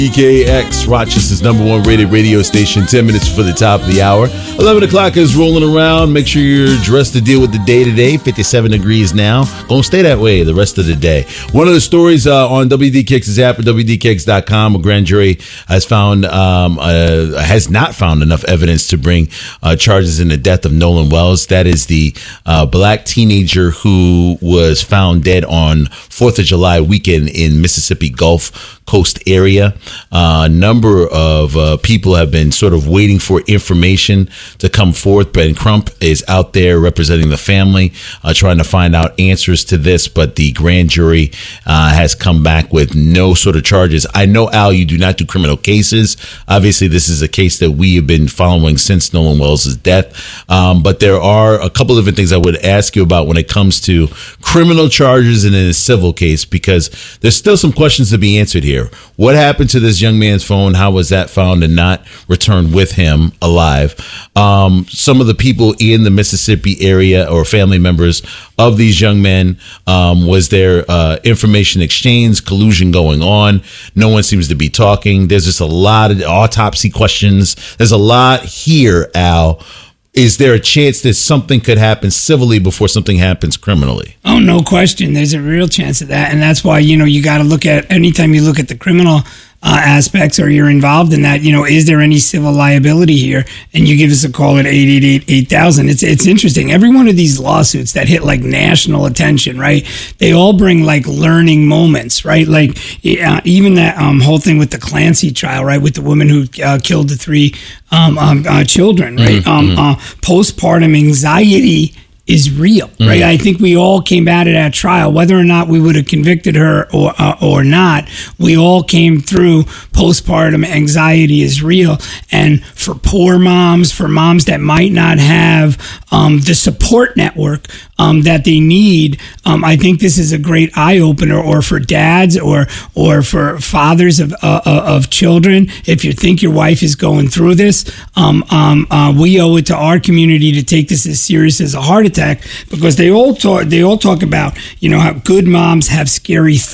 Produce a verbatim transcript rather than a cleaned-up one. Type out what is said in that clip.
E K X, Rochester's number one rated radio station. ten minutes for the top of the hour. eleven o'clock is rolling around. Make sure you're dressed to deal with the day today. fifty-seven degrees now. Gonna stay that way the rest of the day. One of the stories uh, on W D K X's app at W D K X dot com, a grand jury has found, um, uh, has not found enough evidence to bring uh, charges in the death of Nolan Wells. That is the uh, black teenager who was found dead on fourth of July weekend in Mississippi Gulf Coast area. Uh, a number of uh, people have been sort of waiting for information to come forth. Ben Crump is out there representing the family, uh, trying to find out answers to this, but the grand jury uh, has come back with no sort of charges. I know, Al, you do not do criminal cases. Obviously, this is a case that we have been following since Nolan Wells' death, um, but there are a couple of different things I would ask you about when it comes to criminal charges and in a civil case, because there's still some questions to be answered here. What happened to this young man's phone? How was that found and not returned with him alive? Um, some of the people in the Mississippi area or family members of these young men, um, was there uh, information exchange, collusion going on? No one seems to be talking. There's just a lot of autopsy questions. There's a lot here, Al. Is there a chance that something could happen civilly before something happens criminally? Oh, no question. There's a real chance of that. And that's why, you know, you got to look at, anytime you look at the criminal uh, aspects or you're involved in that, you know, is there any civil liability here? And you give us a call at eight eight eight, eight thousand. It's, it's interesting. Every one of these lawsuits that hit like national attention, right? They all bring like learning moments, right? Like uh, even that um, whole thing with the Clancy trial, right? With the woman who uh, killed the three um, um, uh, children, right? Mm-hmm. Um, uh, postpartum anxiety is real, right? Mm. I think we all came out of that trial, whether or not we would have convicted her or uh, or not. We all came through postpartum anxiety is real, and for poor moms, for moms that might not have um, the support network um, that they need, um, I think this is a great eye opener. Or for dads, or or for fathers of uh, of children, if you think your wife is going through this, um, um, uh, we owe it to our community to take this as serious as a heart attack. Because they all talk, they all talk about, you know, how good moms have scary thoughts.